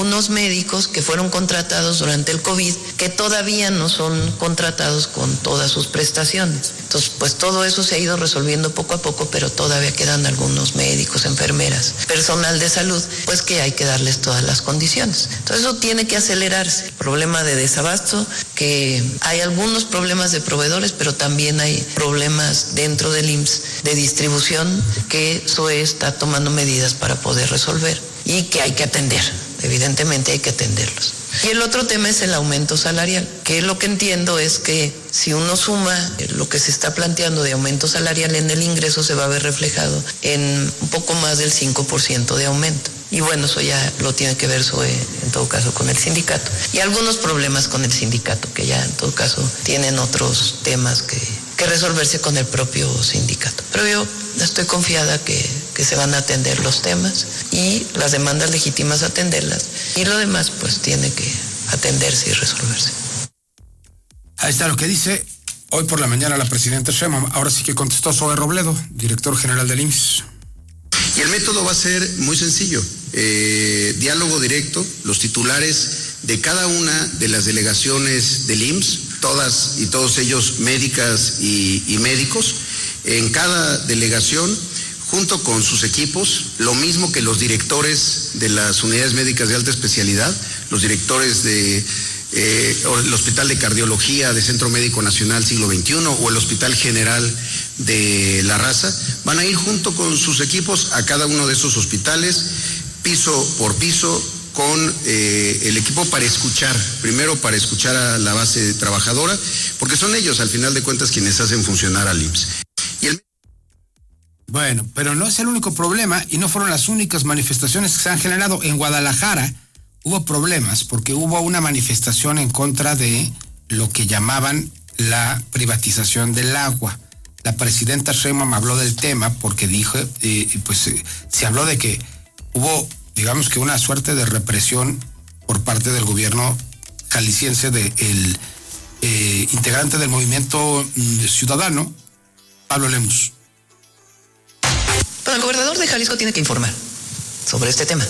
unos médicos que fueron contratados durante el COVID que todavía no son contratados con todas sus prestaciones. Entonces, pues todo eso se ha ido resolviendo poco a poco, pero todavía quedan algunos médicos, enfermeras, personal de salud, pues que hay que darles todas las condiciones. Entonces eso tiene que acelerarse. El problema de desabasto, que hay algunos problemas de proveedores, pero también hay problemas dentro del IMSS de distribución que SOE está tomando medidas para poder resolver y que hay que atender. Evidentemente hay que atenderlos. Y el otro tema es el aumento salarial, que lo que entiendo es que si uno suma lo que se está planteando de aumento salarial en el ingreso, se va a ver reflejado en un poco más del 5% de aumento. Y bueno, eso ya lo tiene que ver SOE, en todo caso, con el sindicato. Y algunos problemas con el sindicato, que ya en todo caso tienen otros temas que resolverse con el propio sindicato. Pero yo estoy confiada que se van a atender los temas y las demandas legítimas atenderlas. Y lo demás pues tiene que atenderse y resolverse. Ahí está lo que dice hoy por la mañana la presidenta Sheinbaum. Ahora sí que contestó Zoe Robledo, director general del IMSS. Y el método va a ser muy sencillo. Diálogo directo, los titulares de cada una de las delegaciones del IMSS, todas y todos ellos médicas y médicos, en cada delegación, junto con sus equipos, lo mismo que los directores de las unidades médicas de alta especialidad, los directores de el Hospital de Cardiología de Centro Médico Nacional Siglo XXI o el Hospital General de La Raza, van a ir junto con sus equipos a cada uno de esos hospitales, piso por piso, con el equipo para escuchar, primero para escuchar a la base trabajadora, porque son ellos al final de cuentas quienes hacen funcionar al IMSS. Bueno, pero no es el único problema y no fueron las únicas manifestaciones que se han generado. En Guadalajara hubo problemas porque hubo una manifestación en contra de lo que llamaban la privatización del agua. La presidenta Sheinbaum habló del tema porque dijo, se habló de que hubo, digamos que una suerte de represión por parte del gobierno jalisciense del integrante del movimiento ciudadano, Pablo Lemus. Bueno, el gobernador de Jalisco tiene que informar sobre este tema,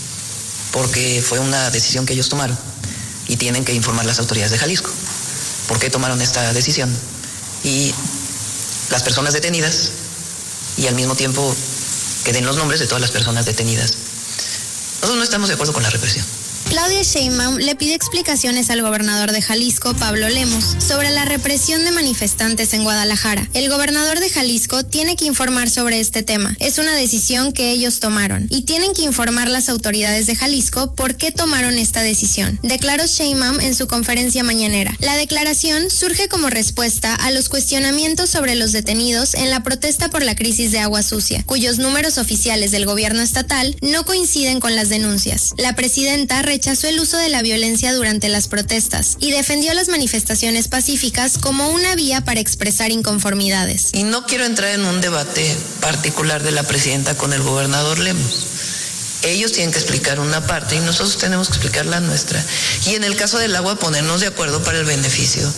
porque fue una decisión que ellos tomaron y tienen que informar las autoridades de Jalisco por qué tomaron esta decisión y las personas detenidas, y al mismo tiempo que den los nombres de todas las personas detenidas. Nosotros no estamos de acuerdo con la represión. Claudia Sheinbaum le pide explicaciones al gobernador de Jalisco, Pablo Lemus, sobre la represión de manifestantes en Guadalajara. El gobernador de Jalisco tiene que informar sobre este tema. Es una decisión que ellos tomaron y tienen que informar las autoridades de Jalisco por qué tomaron esta decisión, declaró Sheinbaum en su conferencia mañanera. La declaración surge como respuesta a los cuestionamientos sobre los detenidos en la protesta por la crisis de agua sucia, cuyos números oficiales del gobierno estatal no coinciden con las denuncias. La presidenta rechazó el uso de la violencia durante las protestas y defendió las manifestaciones pacíficas como una vía para expresar inconformidades. Y no quiero entrar en un debate particular de la presidenta con el gobernador Lemus. Ellos tienen que explicar una parte y nosotros tenemos que explicar la nuestra. Y en el caso del agua, ponernos de acuerdo para el beneficio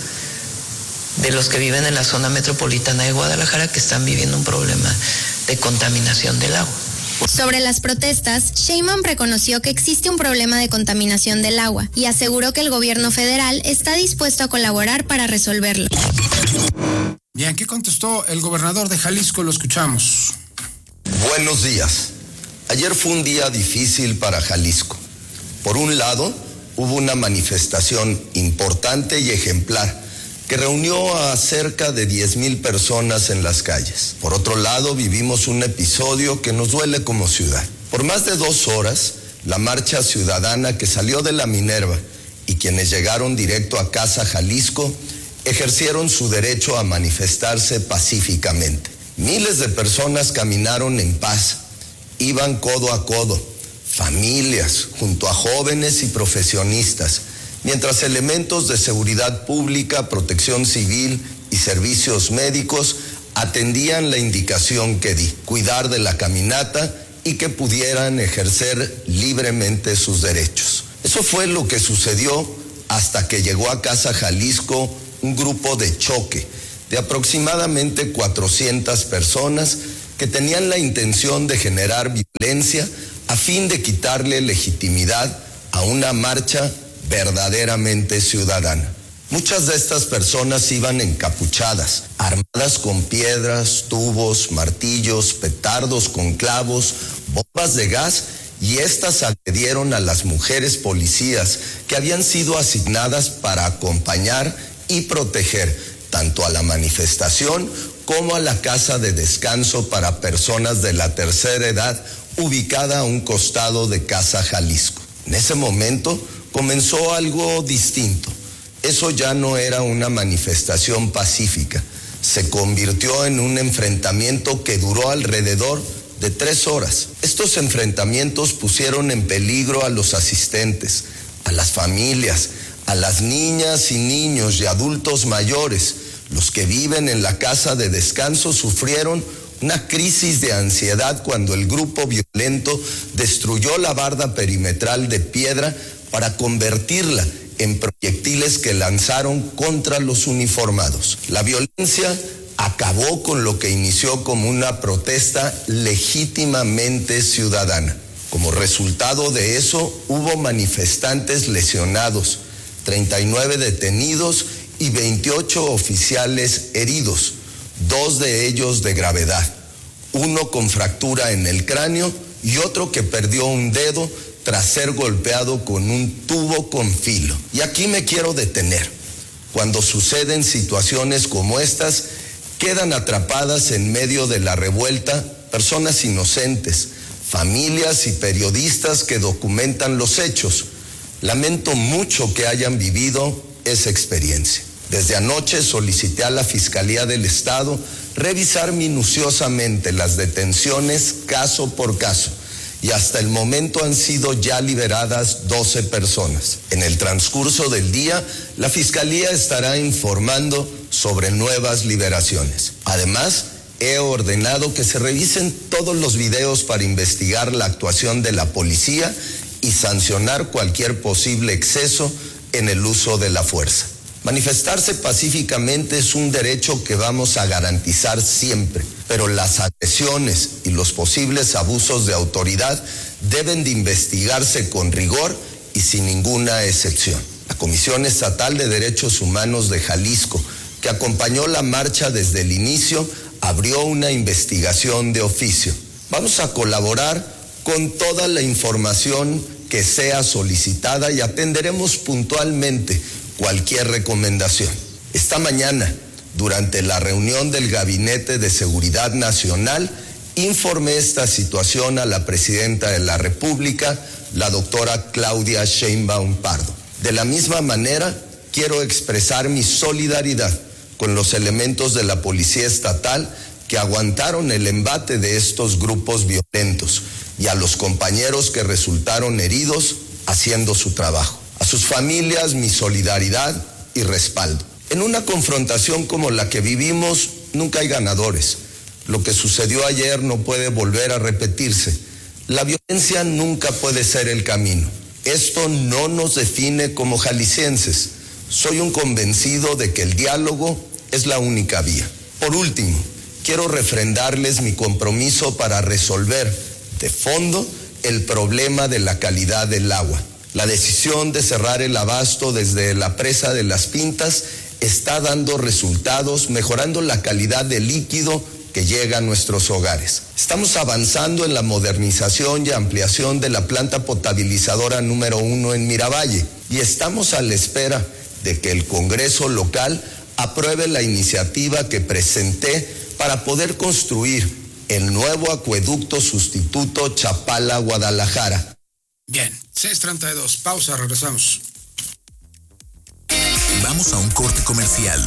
de los que viven en la zona metropolitana de Guadalajara, que están viviendo un problema de contaminación del agua. Sobre las protestas, Sheinbaum reconoció que existe un problema de contaminación del agua y aseguró que el gobierno federal está dispuesto a colaborar para resolverlo. Bien, ¿qué contestó el gobernador de Jalisco? Lo escuchamos. Buenos días. Ayer fue un día difícil para Jalisco. Por un lado, hubo una manifestación importante y ejemplar que reunió a cerca de 10,000 personas en las calles. Por otro lado, vivimos un episodio que nos duele como ciudad. Por más de 2 horas, la marcha ciudadana que salió de la Minerva y quienes llegaron directo a Casa Jalisco ejercieron su derecho a manifestarse pacíficamente. Miles de personas caminaron en paz, iban codo a codo, familias, junto a jóvenes y profesionistas, mientras elementos de seguridad pública, protección civil y servicios médicos atendían la indicación que di, cuidar de la caminata y que pudieran ejercer libremente sus derechos. Eso fue lo que sucedió hasta que llegó a Casa Jalisco un grupo de choque de aproximadamente 400 personas que tenían la intención de generar violencia a fin de quitarle legitimidad a a una marcha verdaderamente ciudadana. Muchas de estas personas iban encapuchadas, armadas con piedras, tubos, martillos, petardos con clavos, bombas de gas, y estas agredieron a las mujeres policías que habían sido asignadas para acompañar y proteger tanto a la manifestación como a la casa de descanso para personas de la tercera edad ubicada a un costado de Casa Jalisco. En ese momento comenzó algo distinto. Eso ya no era una manifestación pacífica, se convirtió en un enfrentamiento que duró alrededor de 3 horas. Estos enfrentamientos pusieron en peligro a los asistentes, a las familias, a las niñas y niños y adultos mayores. Los que viven en la casa de descanso sufrieron una crisis de ansiedad cuando el grupo violento destruyó la barda perimetral de piedra para convertirla en proyectiles que lanzaron contra los uniformados. La violencia acabó con lo que inició como una protesta legítimamente ciudadana. Como resultado de eso, hubo manifestantes lesionados, 39 detenidos y 28 oficiales heridos, 2 de ellos de gravedad, uno con fractura en el cráneo y otro que perdió un dedo tras ser golpeado con un tubo con filo. Y aquí me quiero detener. Cuando suceden situaciones como estas, quedan atrapadas en medio de la revuelta personas inocentes, familias y periodistas que documentan los hechos. Lamento mucho que hayan vivido esa experiencia. Desde anoche solicité a la Fiscalía del Estado revisar minuciosamente las detenciones caso por caso, y hasta el momento han sido ya liberadas 12 personas. En el transcurso del día, la Fiscalía estará informando sobre nuevas liberaciones. Además, he ordenado que se revisen todos los videos para investigar la actuación de la policía y sancionar cualquier posible exceso en el uso de la fuerza. Manifestarse pacíficamente es un derecho que vamos a garantizar siempre, pero las agresiones y los posibles abusos de autoridad deben de investigarse con rigor y sin ninguna excepción. La Comisión Estatal de Derechos Humanos de Jalisco, que acompañó la marcha desde el inicio, abrió una investigación de oficio. Vamos a colaborar con toda la información que sea solicitada y atenderemos puntualmente cualquier recomendación. Esta mañana, durante la reunión del Gabinete de Seguridad Nacional, informé esta situación a la Presidenta de la República, la doctora Claudia Sheinbaum Pardo. De la misma manera, quiero expresar mi solidaridad con los elementos de la Policía Estatal que aguantaron el embate de estos grupos violentos y a los compañeros que resultaron heridos haciendo su trabajo. A sus familias, mi solidaridad y respaldo. En una confrontación como la que vivimos, nunca hay ganadores. Lo que sucedió ayer no puede volver a repetirse. La violencia nunca puede ser el camino. Esto no nos define como jaliscienses. Soy un convencido de que el diálogo es la única vía. Por último, quiero refrendarles mi compromiso para resolver de fondo el problema de la calidad del agua. La decisión de cerrar el abasto desde la presa de Las Pintas está dando resultados, mejorando la calidad del líquido que llega a nuestros hogares. Estamos avanzando en la modernización y ampliación de la planta potabilizadora número 1 en Miravalle y estamos a la espera de que el Congreso local apruebe la iniciativa que presenté para poder construir el nuevo acueducto sustituto Chapala-Guadalajara. Bien, 6:32, pausa, regresamos. Vamos a un corte comercial.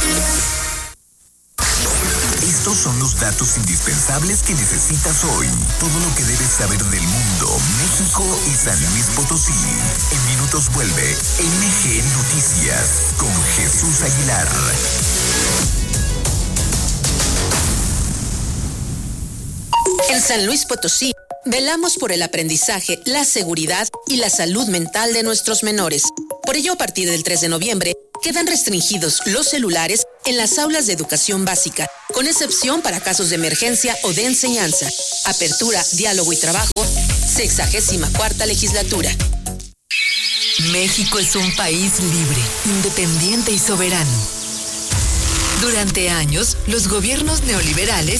Estos son los datos indispensables que necesitas hoy. Todo lo que debes saber del mundo, México y San Luis Potosí. En minutos vuelve MG Noticias con Jesús Aguilar. En San Luis Potosí, velamos por el aprendizaje, la seguridad y la salud mental de nuestros menores. Por ello, a partir del 3 de noviembre, quedan restringidos los celulares en las aulas de educación básica, con excepción para casos de emergencia o de enseñanza. Apertura, diálogo y trabajo, 64ª legislatura. México es un país libre, independiente y soberano. Durante años, los gobiernos neoliberales